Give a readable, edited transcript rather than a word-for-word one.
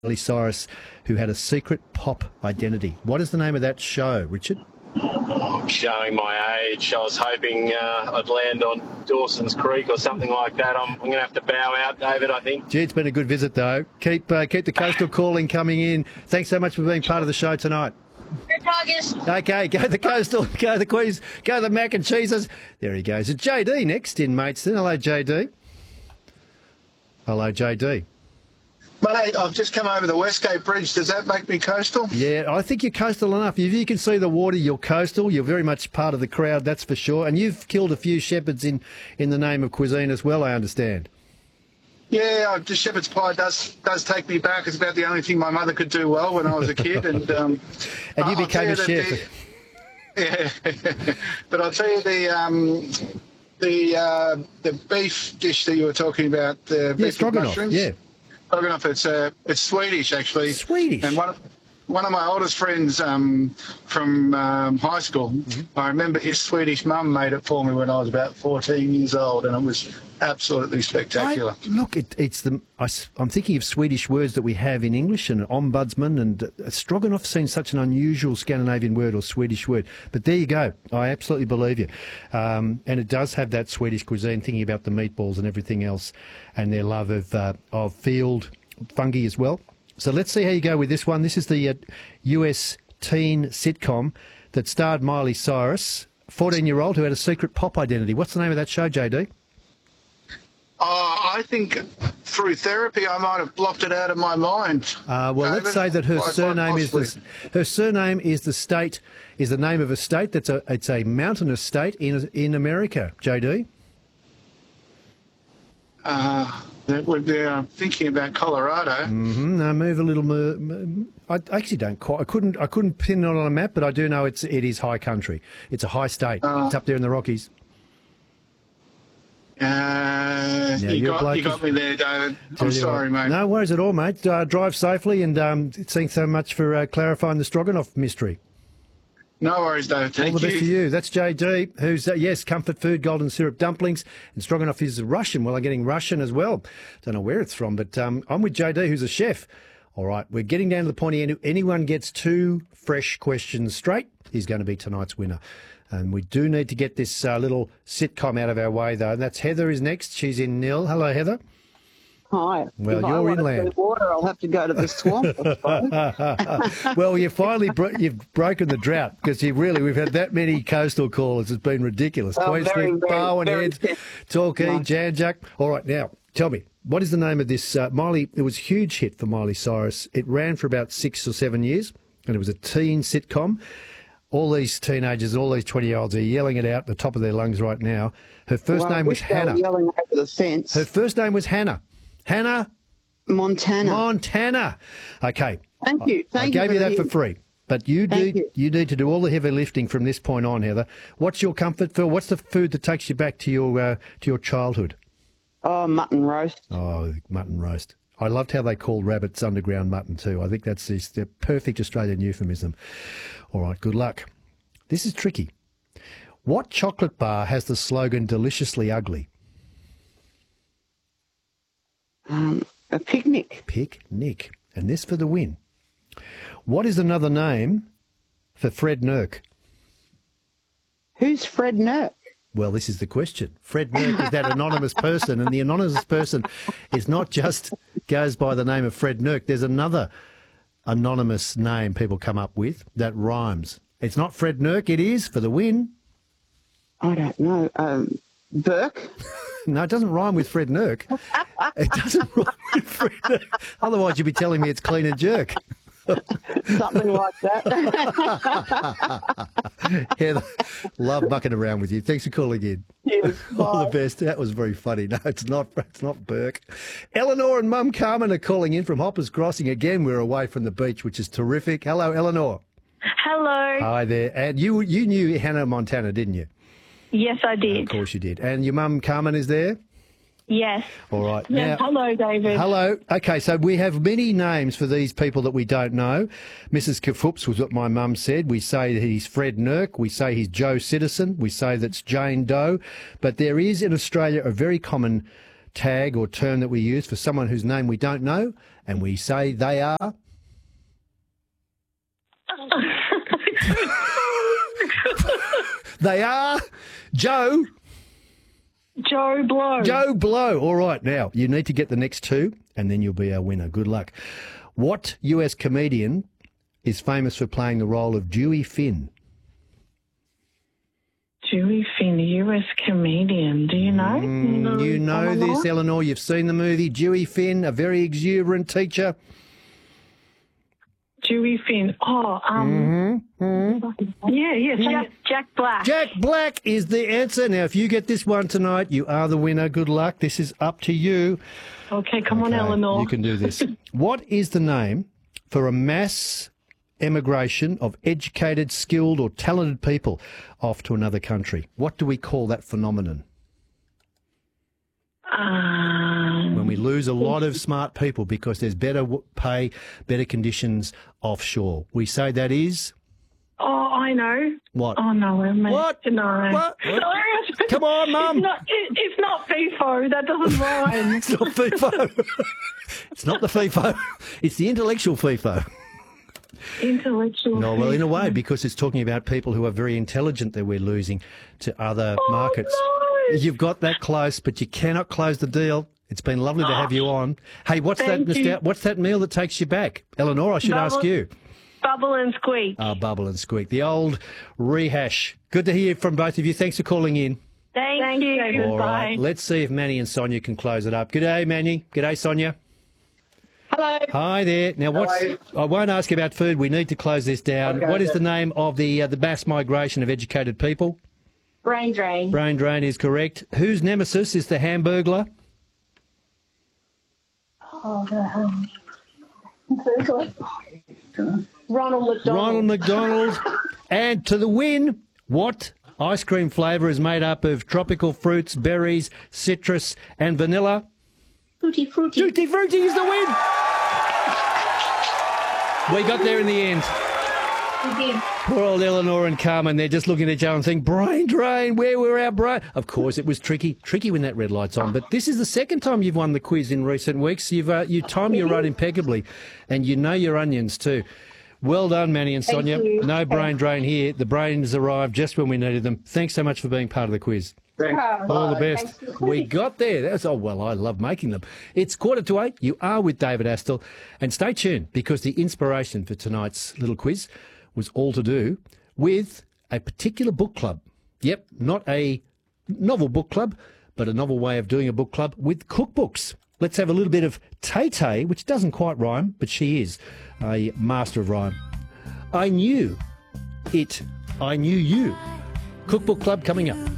Miley Cyrus, who had a secret pop identity. What is the name of that show, Richard? Showing my age, I was hoping I'd land on Dawson's Creek or something like that. I'm going to have to bow out, David, I think. Gee, it's been a good visit, though. Keep the coastal calling coming in. Thanks so much for being part of the show tonight. Okay, go the coastal, go the Queens, go the mac and cheeses. There he goes. It's JD next in Maidstone. Hello, JD. Hello, JD. Mate, I've just come over the Westgate Bridge. Does that make me coastal? Yeah, I think you're coastal enough. If you can see the water, you're coastal. You're very much part of the crowd, that's for sure. And you've killed a few shepherds in the name of cuisine as well, I understand. Yeah, the shepherd's pie does take me back. It's about the only thing my mother could do well when I was a kid. And you became a chef. Yeah, but I'll tell you the beef dish that you were talking about, the beef stroganoff, mushrooms. yeah. Stroganoff, it's Swedish, actually. Swedish? And one of my oldest friends from high school, I remember his Swedish mum made it for me when I was about 14 years old, and it was absolutely spectacular. I'm thinking of Swedish words that we have in English, and ombudsman, and stroganoff seems such an unusual Scandinavian word or Swedish word. But there you go. I absolutely believe you. And it does have that Swedish cuisine, thinking about the meatballs and everything else, and their love of field fungi as well. So let's see how you go with this one. This is the US teen sitcom that starred Miley Cyrus, 14-year-old who had a secret pop identity. What's the name of that show, JD? I think through therapy I might have blocked it out of my mind. Well, David, let's say that her surname is the name of a state. It's a mountainous state in America, JD. That would be thinking about Colorado. Mm-hmm. Now move a little. I actually don't quite. I couldn't pin it on a map, but I do know it is high country. It's a high state. It's up there in the Rockies. You got me there, David. I'm sorry, mate. No worries at all, mate. Drive safely, and thanks so much for clarifying the stroganoff mystery. No worries, David. Thank you. All the best to you. That's JD, who's, yes, comfort food, golden syrup dumplings, and stroganoff is Russian. Well, I'm getting Russian as well. Don't know where it's from, but I'm with JD, who's a chef. All right, we're getting down to the pointy end. If anyone gets 2 fresh questions straight, he's going to be tonight's winner. And we do need to get this little sitcom out of our way, though. And that's Heather is next. She's in Nil. Hello, Heather. Hi. Well, if you're I inland. Water, I'll have to go to the swamp. Well, you've broken the drought, because we've had that many coastal callers. It's been ridiculous. Queensland, Barwon Heads, Torquay, Jan Jack. All right, now tell me, what is the name of this? Miley. It was a huge hit for Miley Cyrus. It ran for about 6 or 7 years, and it was a teen sitcom. All these teenagers, all these 20-year-olds are yelling it out at the top of their lungs right now. Her first name was Hannah. Yelling over the fence. Her first name was Hannah. Hannah Montana. Okay. Thank you. I gave you that for free. But you need to do all the heavy lifting from this point on, Heather. What's your comfort food? What's the food that takes you back to your childhood? Oh, mutton roast. Oh, mutton roast. I loved how they called rabbits underground mutton too. I think that's the perfect Australian euphemism. All right, good luck. This is tricky. What chocolate bar has the slogan "Deliciously Ugly"? A picnic. Picnic. And this for the win. What is another name for Fred Nurk? Who's Fred Nurk? Well, this is the question. Fred Nurk is that anonymous person, and the anonymous person is not just goes by the name of Fred Nurk. There's another anonymous name people come up with that rhymes. It's not Fred Nurk, it is for the win. I don't know. Burke? No, it doesn't rhyme with Fred Nurk. It doesn't rhyme with Fred Nurk. Otherwise, you'd be telling me it's clean and jerk. Something like that. Heather, love mucking around with you. Thanks for calling in. Yes, all the best. That was very funny. No, it's not Burke. Eleanor and Mum Carmen are calling in from Hoppers Crossing. Again, we're away from the beach, which is terrific. Hello, Eleanor. Hello. Hi there. And you knew Hannah Montana, didn't you? Yes, I did. Of course you did. And your mum Carmen is there? Yes. All right. Yes. Now, hello, David. Hello. Okay, so we have many names for these people that we don't know. Mrs. Kafoops was what my mum said. We say that he's Fred Nurk. We say he's Joe Citizen. We say that's Jane Doe. But there is in Australia a very common tag or term that we use for someone whose name we don't know, And we say they are... They are Joe... Joe Blow. Joe Blow. All right, now, you need to get the next two, and then you'll be our winner. Good luck. What US comedian is famous for playing the role of Dewey Finn? Dewey Finn, US comedian. Do you know? You know this, Eleanor. You've seen the movie. Dewey Finn, a very exuberant teacher. Dewey Finn. Jack Black. Jack Black is the answer. Now, if you get this one tonight, you are the winner. Good luck. This is up to you. Okay, come on, Eleanor. You can do this. What is the name for a mass emigration of educated, skilled or talented people off to another country? What do we call that phenomenon? When we lose a lot of smart people because there's better pay, better conditions offshore. We say that is... Oh, I know. What? Oh, no, mate. What? No. What? Sorry. Come on, Mum. It's not FIFO. That doesn't rhyme. It's not FIFO. It's not the FIFO. It's the intellectual FIFO. Intellectual. No, well, in a way, because it's talking about people who are very intelligent that we're losing to other markets. No. You've got that close, but you cannot close the deal. It's been lovely to have you on. Hey, what's Thank you. What's that meal that takes you back? Eleanor, I should ask you. Bubble and Squeak. Bubble and Squeak. The old rehash. Good to hear from both of you. Thanks for calling in. Thank you. All right. Let's see if Manny and Sonia can close it up. Good day, Manny. Good day, Sonia. Hello. Hi there. Now, I won't ask about food. We need to close this down. Okay, what is the name of the mass migration of educated people? Brain drain. Brain drain is correct. Whose nemesis is the Hamburglar? Ronald McDonald. Ronald McDonald. And to the win, what ice cream flavour is made up of tropical fruits, berries, citrus and vanilla? Tutti Frutti. Tutti Frutti is the win. We got there in the end. We did. Poor old Eleanor and Carmen, they're just looking at each other and thinking, brain drain, where were our brain? Of course, it was tricky when that red light's on. But this is the second time you've won the quiz in recent weeks. You time your run impeccably, and you know your onions too. Well done, Manny and Sonia. you. No brain drain here. The brains arrived just when we needed them. Thanks so much for being part of the quiz. All the best. We got there. I love making them. It's 7:45. You are with David Astle. And stay tuned, because the inspiration for tonight's little quiz was all to do with a particular book club. Yep, not a novel book club, but a novel way of doing a book club with cookbooks. Let's have a little bit of Tay-Tay, which doesn't quite rhyme, but she is a master of rhyme. I knew it. I knew you. Cookbook Club coming up.